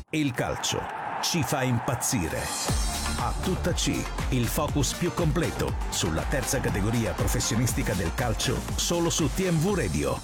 Il calcio ci fa impazzire. A tutta C, il focus più completo sulla terza categoria professionistica del calcio, solo su TMV Radio.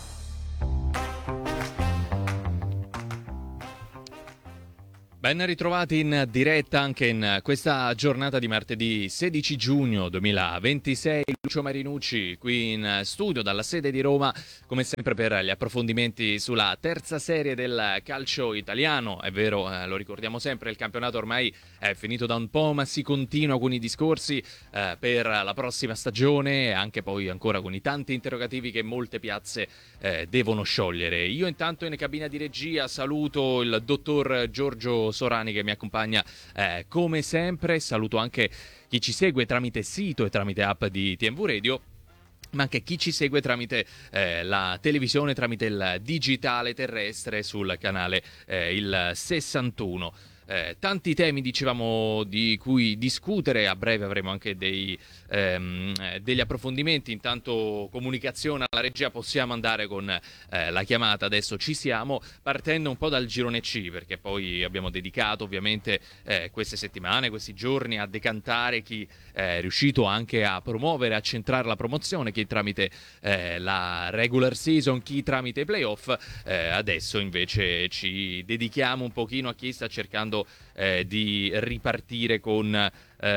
Ben ritrovati in diretta anche in questa giornata di martedì 16 giugno 2026. Lucio Marinucci qui in studio dalla sede di Roma, come sempre per gli approfondimenti sulla terza serie del calcio italiano. È vero, lo ricordiamo sempre, il campionato ormai è finito da un po', ma si continua con i discorsi per la prossima stagione, anche poi ancora con i tanti interrogativi che molte piazze devono sciogliere. Io intanto in cabina di regia saluto il dottor Giorgio Sorani che mi accompagna come sempre. Saluto anche chi ci segue tramite sito e tramite app di TMV Radio, ma anche chi ci segue tramite la televisione, tramite il digitale terrestre sul canale il 61. Tanti temi, dicevamo, di cui discutere. A breve avremo anche degli approfondimenti. Intanto comunicazione alla regia, possiamo andare con la chiamata. Adesso ci siamo, partendo un po' dal girone C, perché poi abbiamo dedicato ovviamente queste settimane, questi giorni a decantare chi è riuscito anche a promuovere, a centrare la promozione, chi tramite la regular season, chi tramite i playoff. Adesso invece ci dedichiamo un pochino a chi sta cercando di ripartire con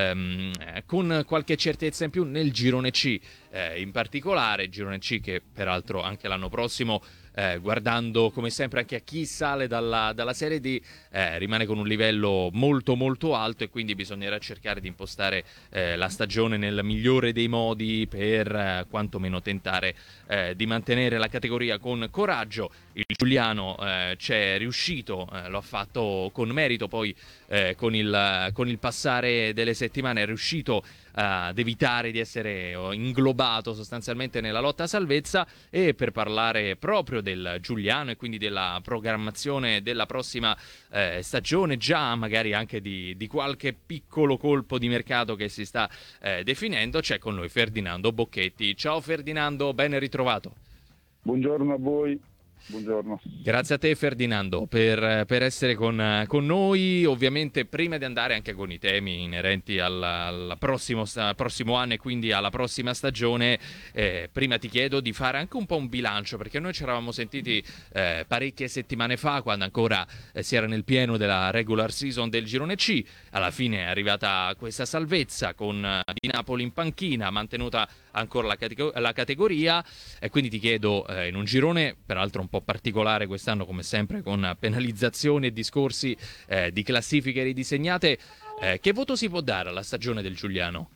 qualche certezza in più nel girone C, in particolare girone C che peraltro anche l'anno prossimo, guardando come sempre anche a chi sale dalla Serie D, rimane con un livello molto molto alto, e quindi bisognerà cercare di impostare la stagione nel migliore dei modi per quantomeno tentare di mantenere la categoria con coraggio. Il Giuliano c'è riuscito, lo ha fatto con merito, poi con il passare delle settimane è riuscito ad evitare di essere inglobato sostanzialmente nella lotta a salvezza. E per parlare proprio del Giuliano e quindi della programmazione della prossima stagione, già magari anche di qualche piccolo colpo di mercato che si sta definendo, c'è con noi Ferdinando Bocchetti. Ciao Ferdinando, ben ritrovato. Buongiorno a voi. Buongiorno. Grazie a te Ferdinando per essere con noi. Ovviamente prima di andare anche con i temi inerenti al prossimo anno e quindi alla prossima stagione, prima ti chiedo di fare anche un po' un bilancio, perché noi ci eravamo sentiti parecchie settimane fa, quando ancora si era nel pieno della regular season del girone C. Alla fine è arrivata questa salvezza con di Napoli in panchina, mantenuta ancora la categoria, e quindi ti chiedo, in un girone peraltro un po' particolare quest'anno come sempre, con penalizzazioni e discorsi di classifiche ridisegnate, che voto si può dare alla stagione del Giuliano?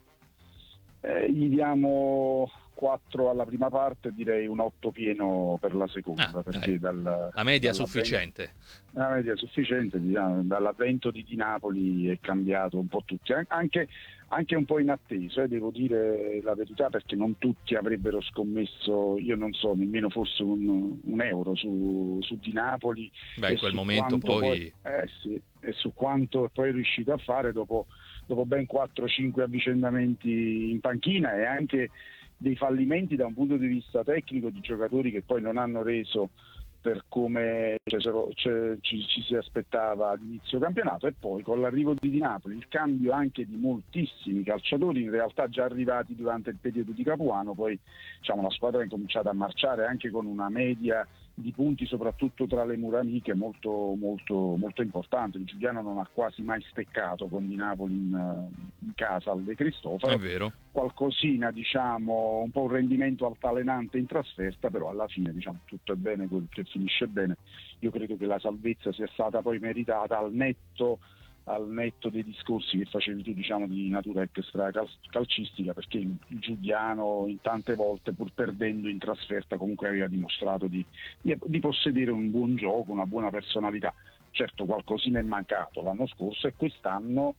Gli diamo 4 alla prima parte, direi un 8 pieno per la seconda, perché la media sufficiente. La media sufficiente, diciamo, dall'avvento di Napoli è cambiato un po' tutti, anche un po' inatteso, devo dire la verità, perché non tutti avrebbero scommesso, io non so, nemmeno forse un euro su Di Napoli. In quel momento poi sì, e su quanto poi è riuscito a fare dopo ben 4-5 avvicendamenti in panchina, e anche dei fallimenti da un punto di vista tecnico di giocatori che poi non hanno reso per come ci si aspettava all'inizio campionato. E poi con l'arrivo di Napoli, il cambio anche di moltissimi calciatori in realtà già arrivati durante il periodo di Capuano, poi diciamo la squadra ha incominciato a marciare anche con una media di punti soprattutto tra le mura amiche molto molto molto importante. Il Giuliano non ha quasi mai steccato con di Napoli in casa al De Cristofaro. È vero. Qualcosina, diciamo, un po' un rendimento altalenante in trasferta, però alla fine, diciamo, tutto è bene quel che finisce bene. Io credo che la salvezza sia stata poi meritata al netto dei discorsi che facevi tu, diciamo, di natura extra calcistica, perché il Giuliano in tante volte, pur perdendo in trasferta, comunque aveva dimostrato di possedere un buon gioco, una buona personalità. Certo, qualcosina è mancato l'anno scorso, e quest'anno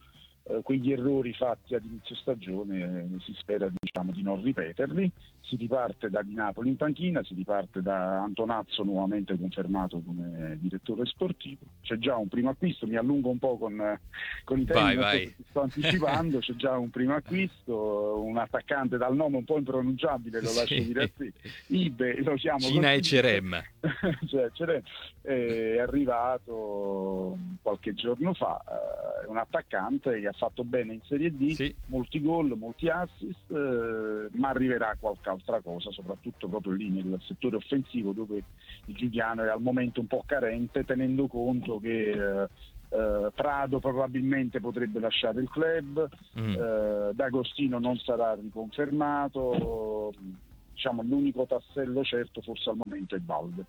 quegli errori fatti ad inizio stagione si spera di non ripeterli. Si riparte da Di Napoli in panchina, si riparte da Antonazzo nuovamente confermato come direttore sportivo. C'è già un primo acquisto, mi allungo un po' con i temi, vai. sto anticipando, c'è già un primo acquisto, un attaccante dal nome un po' impronunciabile, lo lascio dire a te, Ibe, lo chiamo Cina così. e Cerem. Cioè, è arrivato qualche giorno fa, è un attaccante che ha fatto bene in Serie D, sì, molti gol, molti assist, ma arriverà qualche altra cosa, soprattutto proprio lì nel settore offensivo, dove il Giuliano è al momento un po' carente, tenendo conto che Prado probabilmente potrebbe lasciare il club, D'Agostino non sarà riconfermato, diciamo l'unico tassello certo forse al momento è Balde.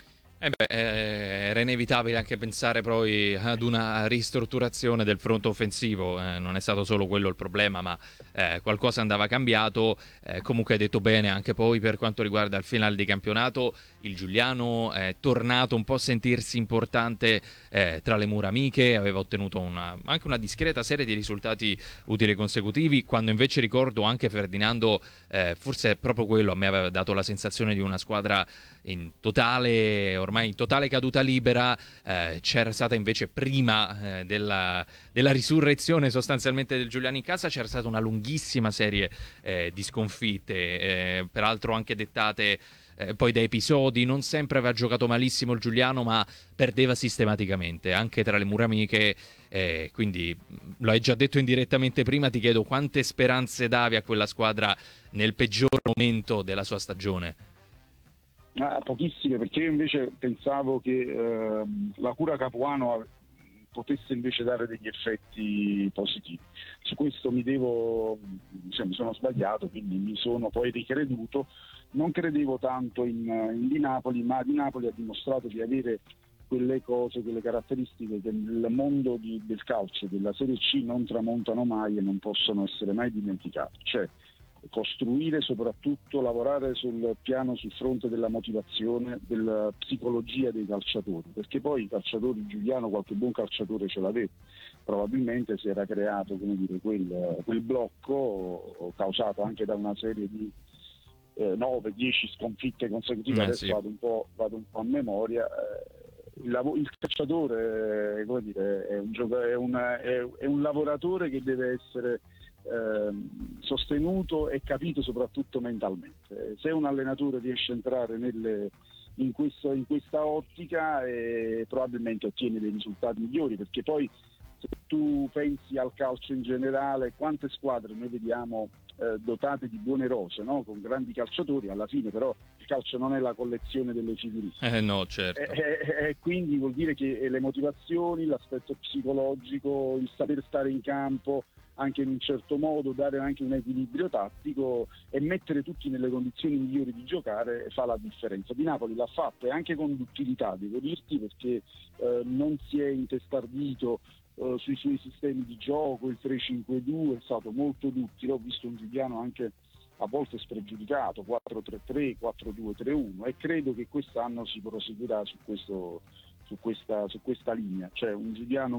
Era inevitabile anche pensare poi ad una ristrutturazione del fronte offensivo, non è stato solo quello il problema, ma qualcosa andava cambiato. Comunque hai detto bene, anche poi per quanto riguarda il finale di campionato, il Giuliano è tornato un po' a sentirsi importante tra le mura amiche, aveva ottenuto anche una discreta serie di risultati utili consecutivi, quando invece ricordo anche Ferdinando, forse proprio quello a me aveva dato la sensazione di una squadra ormai in totale caduta libera. C'era stata invece prima della risurrezione sostanzialmente del Giuliano in casa, c'era stata una lunghissima serie di sconfitte, peraltro anche dettate poi da episodi. Non sempre aveva giocato malissimo il Giuliano, ma perdeva sistematicamente anche tra le mura amiche, quindi lo hai già detto indirettamente prima. Ti chiedo quante speranze davi a quella squadra nel peggior momento della sua stagione. Pochissime, perché io invece pensavo che la cura Capuano potesse invece dare degli effetti positivi. Su questo mi sono sbagliato, quindi mi sono poi ricreduto. Non credevo tanto in Di Napoli, ma Di Napoli ha dimostrato di avere quelle cose, quelle caratteristiche che nel mondo del calcio, della Serie C, non tramontano mai e non possono essere mai dimenticate. Cioè, costruire, soprattutto lavorare sul fronte della motivazione, della psicologia dei calciatori, perché poi i calciatori, Giuliano qualche buon calciatore ce l'aveva, probabilmente si era creato, come dire, quel blocco causato anche da una serie di 9-10 sconfitte consecutive. Adesso sì. vado un po' a memoria. Il calciatore, come dire, è un lavoratore che deve essere sostenuto e capito soprattutto mentalmente. Se un allenatore riesce a entrare in questa ottica, probabilmente ottiene dei risultati migliori, perché poi se tu pensi al calcio in generale, quante squadre noi vediamo dotate di buone rose, no? Con grandi calciatori, alla fine però il calcio non è la collezione delle figurine. No, certo. Quindi vuol dire che le motivazioni, l'aspetto psicologico, il saper stare in campo anche in un certo modo, dare anche un equilibrio tattico e mettere tutti nelle condizioni migliori di giocare fa la differenza. Di Napoli l'ha fatto, e anche con duttilità, devo dirti, perché non si è intestardito sui suoi sistemi di gioco. Il 3-5-2 è stato molto duttile. Ho visto un Giuliano anche a volte spregiudicato, 4-3-3, 4-2-3-1, e credo che quest'anno si proseguirà su questa linea, cioè un Giuliano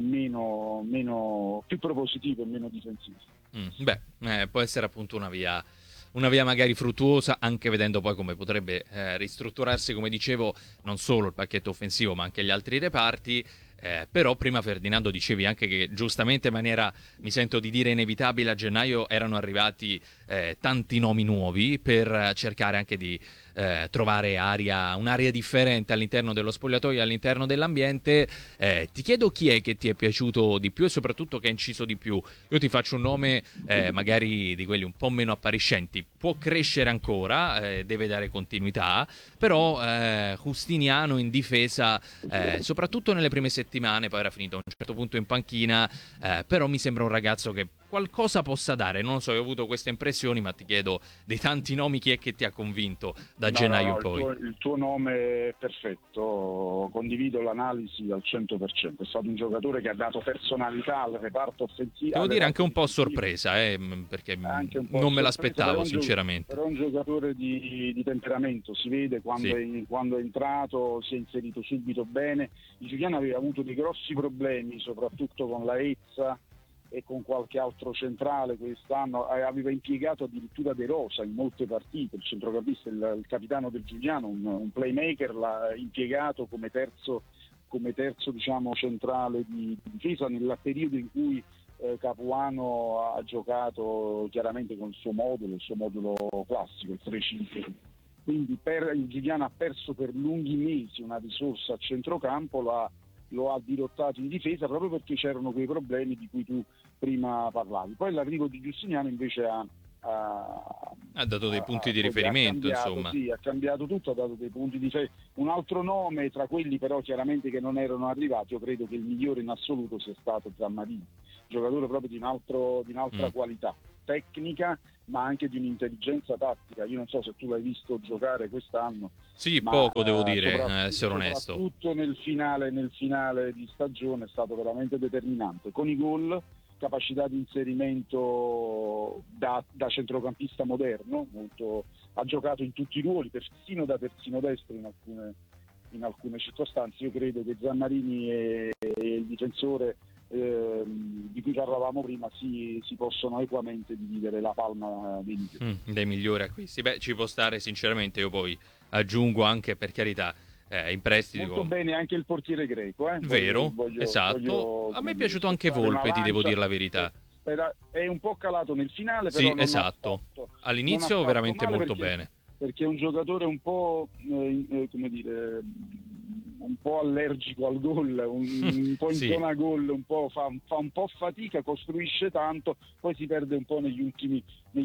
più propositivo e meno difensivo. Può essere appunto una via magari fruttuosa, anche vedendo poi come potrebbe ristrutturarsi, come dicevo, non solo il pacchetto offensivo ma anche gli altri reparti. Però prima, Ferdinando, dicevi anche che giustamente, in maniera, mi sento di dire, inevitabile, a gennaio erano arrivati tanti nomi nuovi per cercare anche di trovare un'area differente all'interno dello spogliatoio e all'interno dell'ambiente. Ti chiedo chi è che ti è piaciuto di più e soprattutto che ha inciso di più. Io ti faccio un nome magari di quelli un po' meno appariscenti, può crescere ancora, deve dare continuità, però Justiniano in difesa, soprattutto nelle prime settimane, poi era finito a un certo punto in panchina, però mi sembra un ragazzo che qualcosa possa dare. Non lo so, ho avuto queste impressioni, ma ti chiedo, dei tanti nomi, chi è che ti ha convinto da gennaio in poi? Il tuo nome è perfetto, condivido l'analisi al 100%. È stato un giocatore che ha dato personalità al reparto offensivo. Devo dire anche un po' sorpresa, perché non me l'aspettavo sinceramente. Però un giocatore di temperamento, si vede quando è entrato, si è inserito subito bene. Il Giuliano aveva avuto dei grossi problemi, soprattutto con la Ezza, e con qualche altro centrale quest'anno, aveva impiegato addirittura De Rosa in molte partite, il centrocampista, il capitano del Giuliano, un playmaker, l'ha impiegato come terzo diciamo centrale di difesa nel periodo in cui Capuano ha giocato chiaramente con il suo modulo classico, il 3-5. Quindi il Giuliano ha perso per lunghi mesi una risorsa a centrocampo, lo ha dirottato in difesa proprio perché c'erano quei problemi di cui tu prima parlavi. Poi l'arrivo di Giustiniano invece ha dato dei punti di riferimento, insomma. Sì, ha cambiato tutto, ha dato dei punti di riferimento. Un altro nome tra quelli però chiaramente che non erano arrivati, io credo che il migliore in assoluto sia stato Zammarini, giocatore proprio di un'altra qualità tecnica, ma anche di un'intelligenza tattica. Io non so se tu l'hai visto giocare quest'anno. Sì, poco devo dire, essere onesto. Soprattutto nel finale di stagione è stato veramente determinante, con i gol, capacità di inserimento da centrocampista moderno, ha giocato in tutti i ruoli, persino da terzino destro in alcune circostanze. Io credo che Zammarini e il difensore di cui parlavamo prima si possono equamente dividere la palma dei migliori acquisti. Beh, ci può stare sinceramente, io poi aggiungo anche, per carità, in prestito molto bene anche il portiere greco, vero, esatto. A me è piaciuto anche Volpe, ti devo dire la verità. È un po' calato nel finale, sì, però esatto. All'inizio veramente molto bene, perché è un giocatore un po' come dire, un po' allergico al gol, un po' intona gol, un po' fa un po' fatica, costruisce tanto, poi si perde un po' negli ultimi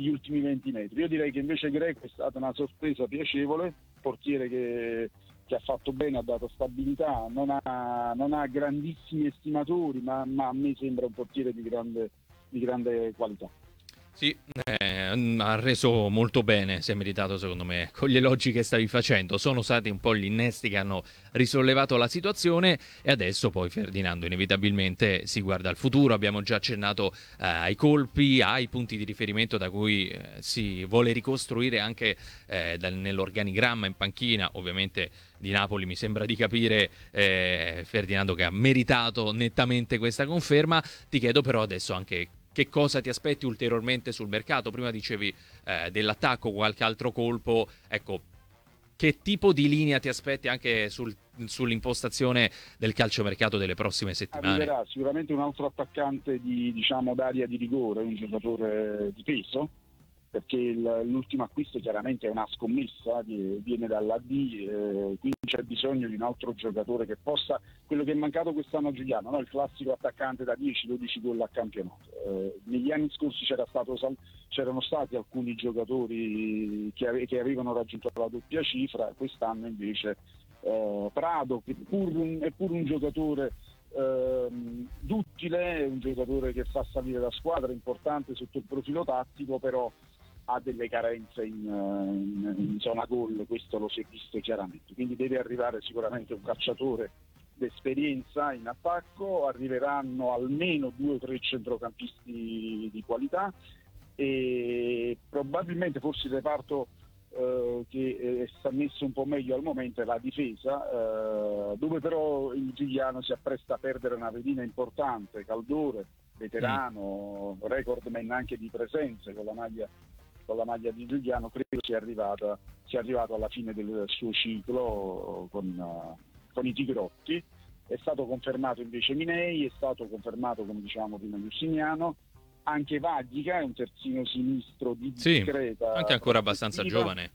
20 metri. Io direi che invece Greco è stata una sorpresa piacevole, portiere che ha fatto bene, ha dato stabilità, non ha grandissimi estimatori, ma a me sembra un portiere di grande qualità. Sì, ha reso molto bene, si è meritato secondo me, con gli elogi che stavi facendo. Sono stati un po' gli innesti che hanno risollevato la situazione e adesso poi Ferdinando inevitabilmente si guarda al futuro. Abbiamo già accennato ai colpi, ai punti di riferimento da cui si vuole ricostruire anche nell'organigramma in panchina. Ovviamente di Napoli mi sembra di capire, Ferdinando, che ha meritato nettamente questa conferma. Ti chiedo però adesso anche che cosa ti aspetti ulteriormente sul mercato. Prima dicevi dell'attacco, qualche altro colpo, ecco, che tipo di linea ti aspetti anche sull'impostazione del calciomercato delle prossime settimane? Arriverà sicuramente un altro attaccante d'area di rigore, un giocatore di peso, perché l'ultimo acquisto chiaramente è una scommessa che viene dall'AD, quindi c'è bisogno di un altro giocatore che possa, quello che è mancato quest'anno a Giuliano, no? Il classico attaccante da 10-12 gol a campionato. Negli anni scorsi c'erano stati alcuni giocatori che avevano raggiunto la doppia cifra, quest'anno invece Prado, che è pur un giocatore duttile, un giocatore che fa salire la squadra, importante sotto il profilo tattico, però ha delle carenze in zona gol, questo lo si è visto chiaramente, quindi deve arrivare sicuramente un calciatore d'esperienza in attacco, arriveranno almeno 2 o 3 centrocampisti di qualità e probabilmente forse il reparto che sta messo un po' meglio al momento è la difesa, dove però il Giuliano si appresta a perdere una pedina importante, Caldore, veterano, recordman anche di presenze con la maglia di Giuliano. Credo sia arrivato alla fine del suo ciclo con i Tigrotti. È stato confermato invece Minei, è stato confermato, come dicevamo prima, Giustiniano. Anche Vaglica è un terzino sinistro di discreta, anche ancora abbastanza giovane,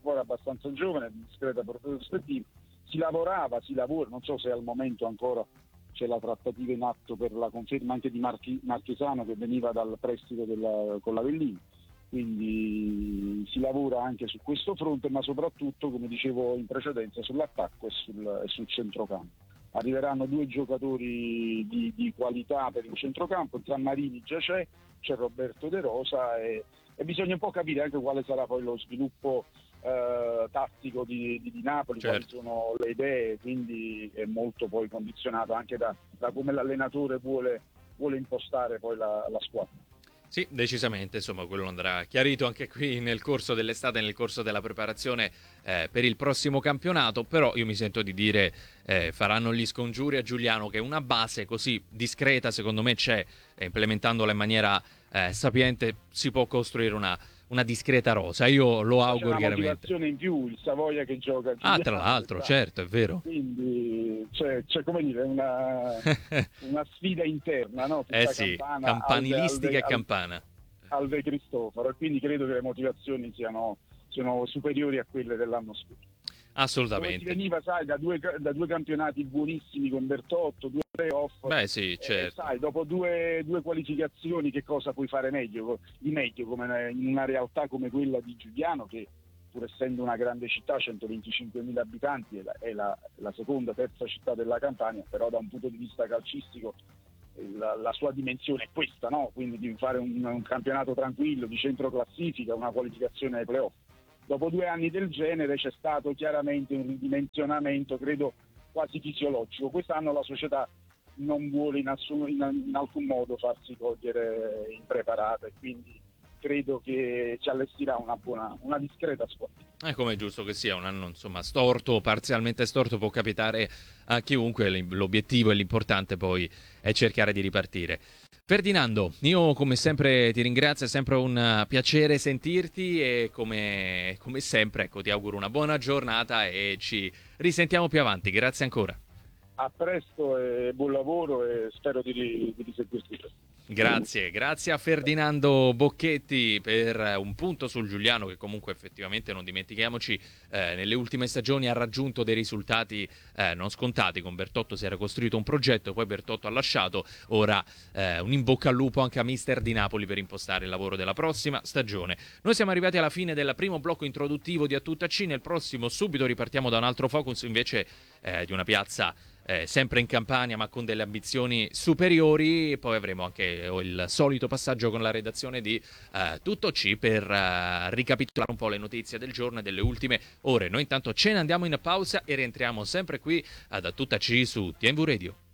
di discreta prospettiva. Si lavora, non so se al momento ancora c'è la trattativa in atto per la conferma anche di Marchesano, che veniva dal prestito con l'Avellino, quindi si lavora anche su questo fronte, ma soprattutto, come dicevo in precedenza, sull'attacco e sul centrocampo. Arriveranno 2 giocatori di qualità per il centrocampo, Zammarini già c'è Roberto De Rosa e bisogna un po' capire anche quale sarà poi lo sviluppo tattico di Napoli, certo. Quali sono le idee, quindi è molto poi condizionato anche da come l'allenatore vuole impostare poi la squadra. Sì, decisamente, insomma, quello andrà chiarito anche qui nel corso dell'estate, nel corso della preparazione per il prossimo campionato, però io mi sento di dire faranno gli scongiuri a Giuliano che una base così discreta secondo me c'è, implementandola in maniera sapiente si può costruire una discreta rosa, io lo auguro C'è una chiaramente. motivazione in più, il Savoia che gioca a Ah, Giuliano, tra l'altro, certo, è vero. quindi c'è come dire una sfida interna, no? Tutta Sì, campana, campanilistica e campana. al De Cristofaro, e quindi credo che le motivazioni siano superiori a quelle dell'anno scorso. Dove si Assolutamente. veniva, sai, da due campionati buonissimi con Bertotto, 2 playoff. Beh sì, certo. Sai, dopo due qualificazioni che cosa puoi fare di meglio come in una realtà come quella di Giuliano, che pur essendo una grande città, 125.000 abitanti, è la seconda, terza città della Campania, però da un punto di vista calcistico la sua dimensione è questa, no? Quindi di fare un campionato tranquillo, di centro classifica, una qualificazione ai playoff. Dopo 2 anni del genere c'è stato chiaramente un ridimensionamento, credo quasi fisiologico. Quest'anno la società non vuole in alcun modo farsi cogliere impreparata, e quindi credo che ci allestirà una discreta squadra. È come è giusto che sia, un anno insomma storto, parzialmente storto, può capitare a chiunque, l'obiettivo e l'importante poi è cercare di ripartire. Ferdinando, io come sempre ti ringrazio, è sempre un piacere sentirti e come sempre ecco, ti auguro una buona giornata e ci risentiamo più avanti, grazie ancora. A presto e buon lavoro, e spero di risentirti presto. Grazie a Ferdinando Bocchetti per un punto sul Giuliano che comunque effettivamente, non dimentichiamoci, nelle ultime stagioni ha raggiunto dei risultati non scontati. Con Bertotto si era costruito un progetto, poi Bertotto ha lasciato, ora un in bocca al lupo anche a mister di Napoli per impostare il lavoro della prossima stagione. Noi siamo arrivati alla fine del primo blocco introduttivo di A Tutta C, nel prossimo subito ripartiamo da un altro focus invece di una piazza sempre in Campania ma con delle ambizioni superiori. Poi avremo anche il solito passaggio con la redazione di Tutto C per ricapitolare un po' le notizie del giorno e delle ultime ore. Noi intanto ce ne andiamo in pausa e rientriamo sempre qui ad A Tutta C su TMV Radio.